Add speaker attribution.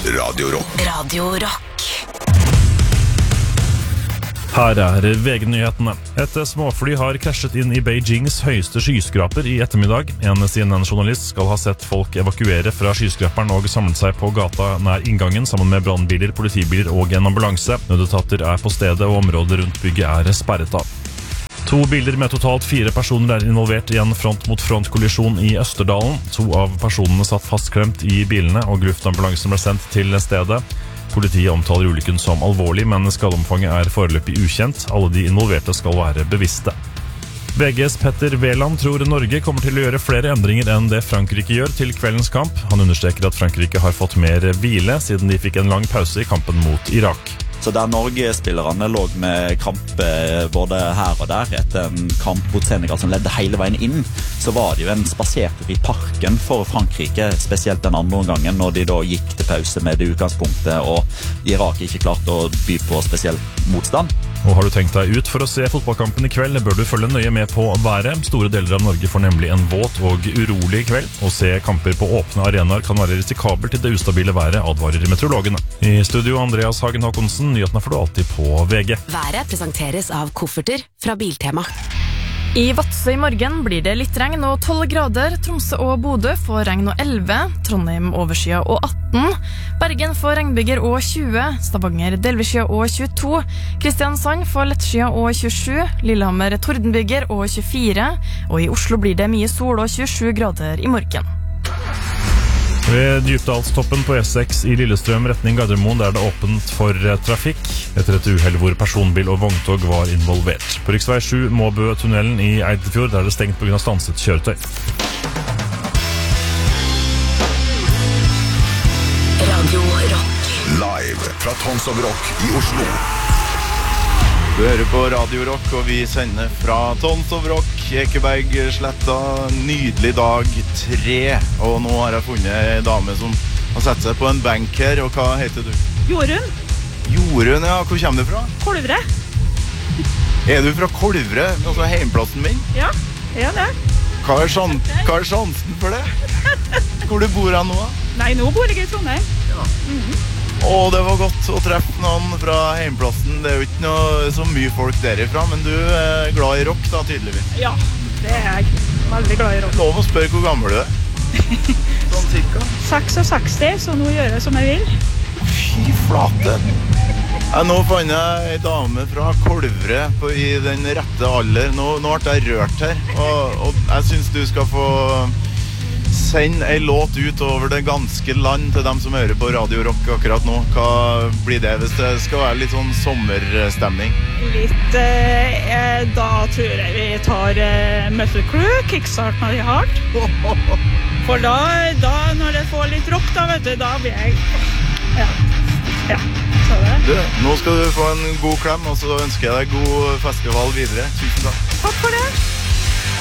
Speaker 1: Radio Rock.
Speaker 2: Radio Rock.
Speaker 3: Her VG-nyhetene. Et småfly har krasjet inn I Beijings høyeste skyskraper I ettermiddag. En CNN-journalist skal ha sett folk evakuere fra skyskraperen og samlet seg på gata nær inngangen sammen med brannbiler, politibiler og en ambulanse. Nødetater på stedet, og området rundt bygget sperret av. 2 biler med totalt 4 personer involvert I en front-mot-front-kollisjon I Østerdalen. 2 av personene satt fastklemt I bilene, og luftambulansen ble sendt til stedet. Politiet omtaler ulykken som alvorlig, men skadeomfanget foreløpig ukjent. Alle de involverte skal være bevisste. VGs Petter Wæland tror Norge kommer til å gjøre flere endringer enn det Frankrike gjør til kveldens kamp. Han understreker at Frankrike har fått mer hvile, siden de fikk en lang pause I kampen mot Irak.
Speaker 4: Så der Norge-spillerne lå med kramp både her og der etter en kamp mot Senegal som ledde hele veien inn, så var det jo en spasertur I parken for Frankrike, spesielt den andre gangen når de da gikk til pause med det utgangspunktet, og Irak ikke klarte å by på spesiell motstand.
Speaker 3: Og har du tenkt deg ut for å se fotballkampen I kveld, bør du følge nøye med på været. Store deler av Norge får nemlig en våt og urolig kveld. Å se kamper på åpne arenaer kan være risikabelt I det ustabile været, advarer meteorologene. I studio Andreas Hagen Håkonsen, nyhetene får du alltid på VG.
Speaker 2: Været presenteres av kofferter fra Biltema.
Speaker 5: I Vadsø I morgen blir det litt regn og 12 grader. Tromsø og Bodø får regn og 11. Trondheim overskya og 18. Bergen får regnbyger og 20. Stavanger delvisskya og 22. Kristiansand får lettskya og 27. Lillehammer tordenbyger og 24. Og I Oslo blir det mye sol og 27 grader I morgen.
Speaker 3: Ved Djupdalstoppen på E6 I Lillestrøm retning Gardermoen der det åpent for trafikk etter et uhell hvor personbil og vogntog var involvert. På riksvei 7 Måbø-tunnelen I Eidfjord der det stengt på grunn av stanset kjøretøy.
Speaker 2: Radio Rock.
Speaker 1: Live fra Tons of Rock I Oslo.
Speaker 6: Du hører på Radio Rock, og vi sender fra Tons of Rock, Ekeberg, Sletta, nydelig dag 3. Og nå har jeg funnet en dame som har sett seg på en benk her, og hva heter du?
Speaker 7: Jorunn.
Speaker 6: Jorunn, ja. Hvor kommer du fra?
Speaker 7: Kolvre.
Speaker 6: Du fra Kolvre, altså heimplassen min?
Speaker 7: Ja, det.
Speaker 6: Hva sjansen for det? Hvor du bor nå da?
Speaker 7: Nei, nå bor jeg I Trondheim.
Speaker 6: Ja. Det var godt å treffe noen fra heimplassen. Det jo ikke så mye folk derifra, men du glad I rock da, tydeligvis.
Speaker 7: Ja, det jeg. Veldig glad I rock.
Speaker 6: Lov å spørre hvor gammel du Sånn cirka?
Speaker 7: 66, så nå gjør jeg som jeg vil.
Speaker 6: Fy flate. Nå fant jeg en dame fra Kolvre I den rette alder. Nå ble jeg rørt her, og jeg synes du skal få send en låt ut over det ganske land til dem som hører på Radio Rock akkurat nå. Hva blir det hvis det skal være litt sånn sommerstemning?
Speaker 7: Da tror jeg vi tar Mötley Crüe, Kickstart My Heart. For da når det får litt rock da, vet du, da blir jeg... Ja, så det.
Speaker 6: Du, nå skal du få en god klem, og så ønsker jeg deg god festival videre. Tusen takk.
Speaker 7: Takk for det.